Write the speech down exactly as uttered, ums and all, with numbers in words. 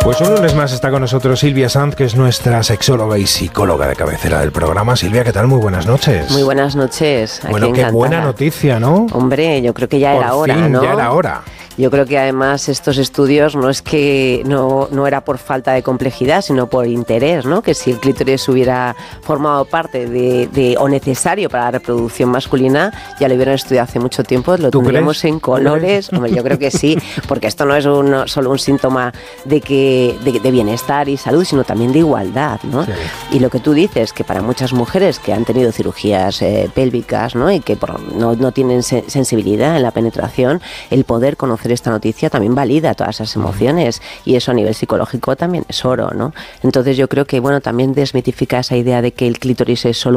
Pues un lunes más está con nosotros Silvia Sanz, que es nuestra sexóloga y psicóloga de cabecera del programa. Silvia, ¿qué tal? Muy buenas noches. Muy buenas noches. Aquí bueno, encantada. Qué buena noticia, ¿no? Hombre, yo creo que ya Por era hora, fin, ¿no? ya era hora. Yo creo que además estos estudios no es que no, no era por falta de complejidad, sino por interés, ¿no? Que si el clítoris hubiera formado parte de, de o necesario para la reproducción masculina, ya lo hubieran estudiado hace mucho tiempo, lo tendríamos crees? en colores. Hombre, yo creo que sí, porque esto no es un, solo un síntoma de que de, de bienestar y salud, sino también de igualdad, ¿no? Sí. Y lo que tú dices, que para muchas mujeres que han tenido cirugías eh, pélvicas, ¿no? Y que por, no, no tienen se, sensibilidad en la penetración, el poder conocer esta noticia también valida todas esas emociones, y eso a nivel psicológico también es oro, ¿no? Entonces yo creo que, bueno, también desmitifica esa idea de que el clítoris es solo